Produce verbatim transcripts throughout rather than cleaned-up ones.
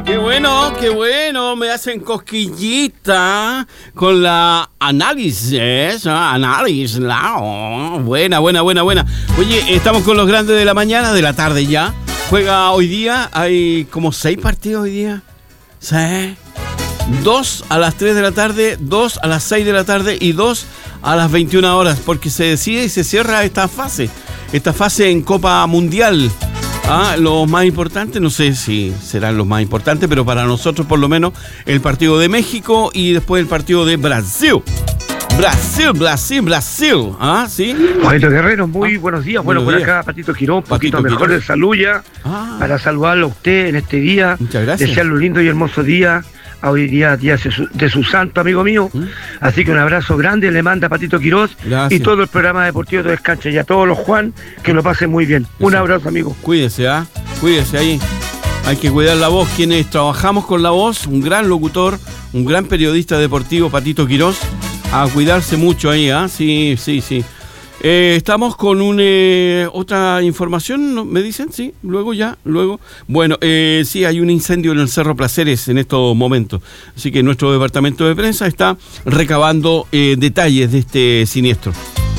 Qué bueno, qué bueno, me hacen cosquillita con la análisis, ¿ah? análisis, la, buena, buena, buena, buena. Oye, estamos con los grandes de la mañana, de la tarde ya. Juega hoy día, hay como seis partidos hoy día. ¿Sí? Dos a las tres de la tarde, dos a las seis de la tarde y dos a las veintiuna horas, porque se decide y se cierra esta fase, esta fase en Copa Mundial. Ah, los más importantes, no sé si serán los más importantes, pero para nosotros por lo menos el partido de México y después el partido de Brasil. Brasil, Brasil, Brasil. Ah, sí. Juanito Guerrero, muy ah, buenos días. Bueno, buenos por días. acá Patito Quirón, Patito poquito mejor Quirón. de salud ya, Ah. para saludarlo a usted en este día. Muchas gracias. Desearle un lindo y hermoso día. Hoy día, día de su, de su santo, amigo mío. ¿Mm? Así que un abrazo grande le manda Patito Quirós Gracias. y todo el programa deportivo de Descancha y a todos los Juan, que lo pasen muy bien. Un Eso. abrazo, amigo. Cuídese, ¿ah? Cuídese ahí. Hay que cuidar la voz. Quienes trabajamos con la voz, un gran locutor, un gran periodista deportivo, Patito Quirós. A cuidarse mucho ahí, ¿ah? Sí, sí, sí. Eh, estamos con un, eh, otra información, ¿no? ¿Me dicen? Sí, luego ya, luego. Bueno, eh, sí, hay un incendio en el Cerro Placeres en estos momentos. Así que nuestro departamento de prensa está recabando eh, detalles de este siniestro.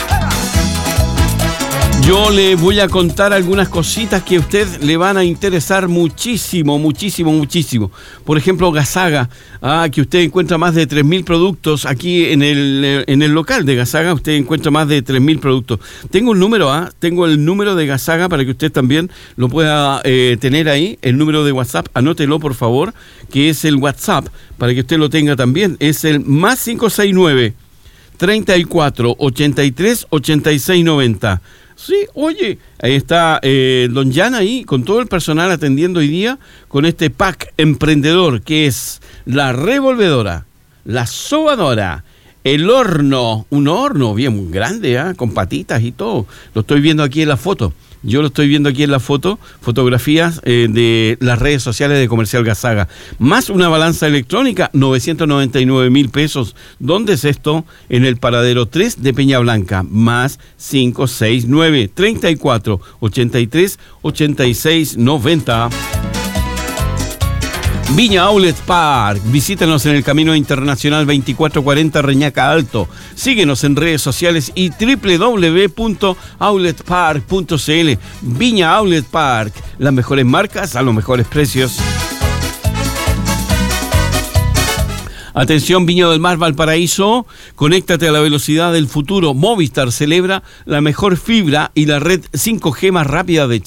Yo le voy a contar algunas cositas que a usted le van a interesar muchísimo, muchísimo, muchísimo. Por ejemplo, Gasaga, ah, que usted encuentra más de tres mil productos aquí en el, en el local de Gasaga, usted encuentra más de tres mil productos. Tengo un número, ah, tengo el número de Gasaga para que usted también lo pueda eh, tener ahí, el número de WhatsApp, anótelo por favor, que es el WhatsApp, para que usted lo tenga también, es el más cinco seis nueve, treinta y cuatro, ochenta y tres, ochenta y seis noventa. Sí, oye, ahí está eh, Don Jan ahí, con todo el personal atendiendo hoy día, con este pack emprendedor que es la revolvedora, la sobadora, el horno, un horno bien grande, ¿eh? Con patitas y todo. Lo estoy viendo aquí en la foto. Yo lo estoy viendo aquí en la foto, fotografías eh, de las redes sociales de Comercial Gasaga. Más una balanza electrónica, novecientos noventa y nueve mil pesos. ¿Dónde es esto? En el paradero tres de Peña Blanca. Más cinco seis nueve, treinta y cuatro, ochenta y tres, ochenta y seis noventa. Viña Outlet Park, visítanos en el Camino Internacional veinticuatro cuarenta Reñaca Alto. Síguenos en redes sociales y doble u doble u doble u punto outlet park punto c l. Viña Outlet Park, las mejores marcas a los mejores precios. Atención, Viña del Mar, Valparaíso, conéctate a la velocidad del futuro. Movistar celebra la mejor fibra y la red cinco G más rápida de Chile.